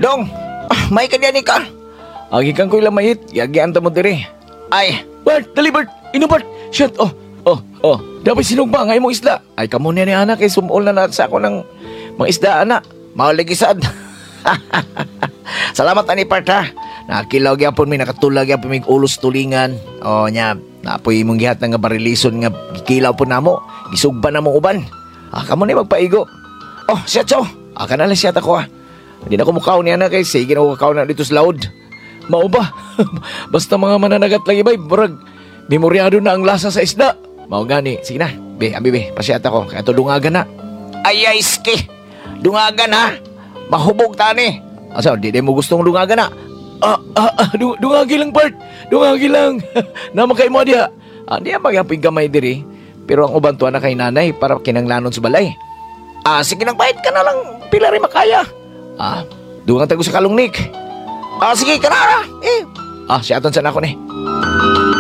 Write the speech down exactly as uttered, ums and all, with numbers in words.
Dong, ah, may kadyan ni ka. Agi kang ko'y lamayit, yagian ta mo dire. Ay, Bart, dali Bart, ino Bart, shit, oh, oh, oh, dapat sinugba nga imong isda. Ay, kamo niya ni anak, kay sumol na na sa ako ng mga isda, anak. mauligisad. Salamat ani part ha. Nakilaw gyapon mi nakatulag gyapon mig ulos tulingan. O nya, napoy imong gihat nga barilison nga gikilaw po namo. Gisugba na mo uban. Ah, kamo ni magpaigo. Oh, siya cho. Ah, kanala siya ta ko ah. Hindi na ko mukaw niya na kay sige na ko kakaw na dito sa laod. Mao ba? Basta mga mananagat lagi bay, murag memoryado na ang lasa sa isda. Mao gani, sige na. Be, abi be, pasyata ko. Kaya to dungagan na. Ay, ay, ski. Dungagan ha. Mahubog tani. Asa, di, di mo gustong dungagan na. Ah, ah, ah, du- dungagi lang, Bart. Dungagi lang. Naman kay mo diha. Ah, di ang magyapig gamay diri. Pero ang uban to na kay nanay para kinanglanon sa balay. Ah, sige nang bait ka na lang. Pila rin makaya. Ah, dungang tago sa kalungnik. Ah, sige ka na. Eh, Ah, si aton sa nako ni.